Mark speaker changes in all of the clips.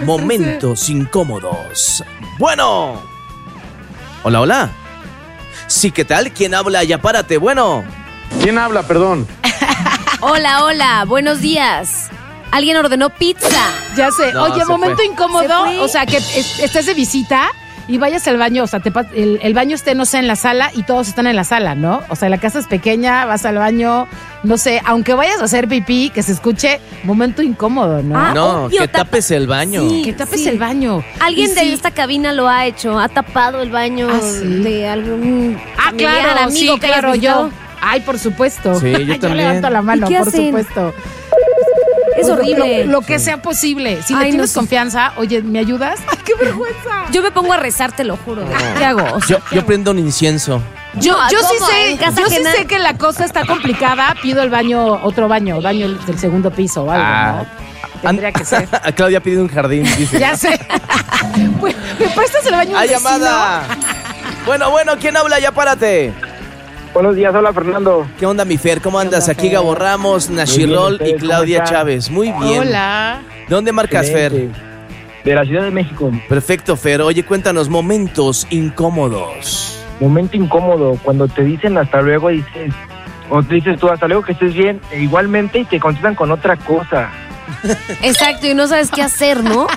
Speaker 1: momentos incómodos. Bueno. Hola, hola. Sí, ¿qué tal? ¿Quién habla? Ya párate, bueno.
Speaker 2: ¿Quién habla, perdón?
Speaker 3: Hola, buenos días. ¿Alguien ordenó pizza?
Speaker 4: Ya sé.
Speaker 1: No,
Speaker 4: Oye,
Speaker 1: se
Speaker 4: momento
Speaker 1: fue.
Speaker 4: incómodo.
Speaker 3: Se fue.
Speaker 4: O sea, que estés de visita y vayas al baño. O sea, el baño esté, no sé, en la sala y todos están en la sala, ¿no? O sea, la casa es pequeña, vas al baño, no sé, aunque vayas a hacer pipí, que se escuche, momento incómodo, ¿no?
Speaker 3: Ah,
Speaker 1: No,
Speaker 3: obvio,
Speaker 1: que tapes el baño.
Speaker 3: Sí.
Speaker 4: Que tapes el baño.
Speaker 3: Alguien
Speaker 4: Y
Speaker 3: de
Speaker 4: sí.
Speaker 3: esta cabina lo ha hecho, ha tapado el baño
Speaker 4: ¿Ah, sí?
Speaker 3: de algún
Speaker 4: Ah,
Speaker 3: familiar,
Speaker 4: claro,
Speaker 3: amigo
Speaker 4: sí,
Speaker 3: que hayas
Speaker 4: claro,
Speaker 3: visitado.
Speaker 4: yo. Ay, por supuesto.
Speaker 1: Sí, yo también.
Speaker 4: levanto la mano,
Speaker 3: ¿Y qué
Speaker 4: por
Speaker 3: hacen?
Speaker 4: supuesto.
Speaker 3: Es
Speaker 4: Pues
Speaker 3: horrible.
Speaker 4: Lo que sea posible. Si
Speaker 3: Ay,
Speaker 4: le tienes
Speaker 3: no sé.
Speaker 4: confianza, oye, ¿me ayudas? ¡Ay, qué vergüenza!
Speaker 3: Yo me pongo a rezar, te lo juro. ¿Qué hago? O sea,
Speaker 1: Yo prendo un incienso.
Speaker 4: Yo sí
Speaker 3: ¿cómo?
Speaker 4: sé,
Speaker 3: ¿En casa
Speaker 4: yo sí
Speaker 3: ajena?
Speaker 4: sé que la cosa está complicada. Pido el baño, otro baño del segundo piso o algo,
Speaker 1: Ah.
Speaker 4: ¿no? Tendría que ser.
Speaker 1: A Claudia pidió un jardín, dice.
Speaker 4: Ya sé. Pues, ¿me prestas el baño
Speaker 1: ¡Hay
Speaker 4: del vecino?
Speaker 1: llamada! Bueno, ¿quién habla? Ya párate.
Speaker 2: Buenos días, hola Fernando.
Speaker 1: ¿Qué onda, mi Fer? ¿Cómo andas?
Speaker 4: onda,
Speaker 1: Aquí
Speaker 4: Fer?
Speaker 1: Gabo Ramos, Nashirol y
Speaker 2: ¿ustedes cómo
Speaker 1: Claudia
Speaker 2: están?
Speaker 1: Chávez. Muy bien.
Speaker 4: Hola.
Speaker 1: ¿De dónde marcas, Fer?
Speaker 2: Excelente. De la Ciudad de México.
Speaker 1: Perfecto, Fer. Oye, cuéntanos momentos incómodos.
Speaker 2: Momento incómodo, cuando te dicen hasta luego dices, o te dices tú hasta luego que estés bien, e igualmente y te contestan con otra cosa.
Speaker 3: exacto, y no sabes qué hacer, ¿no?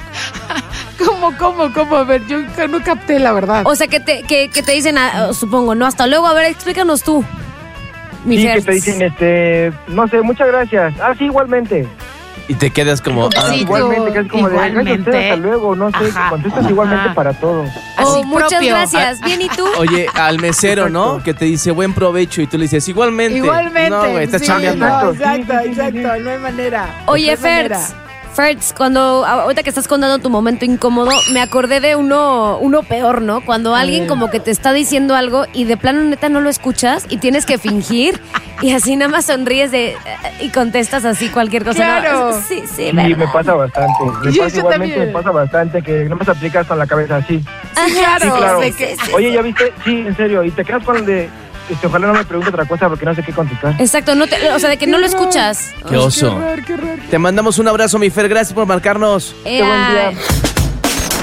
Speaker 4: ¿Cómo? A ver, yo no capté la verdad.
Speaker 3: O sea, que te dicen, supongo, no, hasta luego, a ver, explícanos tú. Mi
Speaker 2: Sí,
Speaker 3: Fer.
Speaker 2: que te dicen, no sé, muchas gracias. Ah, sí, igualmente.
Speaker 1: Y te quedas como...
Speaker 4: Sí,
Speaker 2: Igualmente, que es como de, gracias a usted, hasta luego, no sé,
Speaker 4: Ajá,
Speaker 2: contestas
Speaker 4: ajá.
Speaker 2: igualmente para todo.
Speaker 3: Oh,
Speaker 4: Así
Speaker 3: muchas
Speaker 4: propio.
Speaker 3: gracias. Bien, ¿y tú?
Speaker 1: Oye, al mesero, ¿no?
Speaker 2: Exacto.
Speaker 1: Que te dice buen provecho y tú le dices igualmente.
Speaker 4: Igualmente.
Speaker 1: No, güey, estás
Speaker 4: sí,
Speaker 1: chambeando.
Speaker 4: no,
Speaker 2: Exacto,
Speaker 4: exacto, no hay manera.
Speaker 3: Oye,
Speaker 4: No hay manera.
Speaker 3: Fertz, ahorita que estás contando tu momento incómodo, me acordé de uno peor, ¿no? Cuando alguien
Speaker 4: ver.
Speaker 3: como que te está diciendo algo y de plano neta no lo escuchas y tienes que fingir y así nada más sonríes y contestas así cualquier cosa.
Speaker 4: Claro.
Speaker 3: ¿no? Sí,
Speaker 2: Sí,
Speaker 3: ¿verdad?
Speaker 2: me pasa bastante. Me
Speaker 4: Yo
Speaker 2: pasa igualmente,
Speaker 4: también.
Speaker 2: me pasa bastante que no me aplicas con la cabeza así.
Speaker 4: Sí, claro.
Speaker 2: Sí, claro.
Speaker 4: sé que-
Speaker 2: Oye, ¿ya viste? Sí, en serio. Y te quedas con el de, ojalá no me pregunte otra cosa porque no sé qué contestar.
Speaker 3: Exacto, o sea, de que no lo escuchas.
Speaker 1: Qué oso.
Speaker 4: Qué raro.
Speaker 1: Te mandamos un abrazo, mi Fer. Gracias por marcarnos.
Speaker 2: Qué buen día.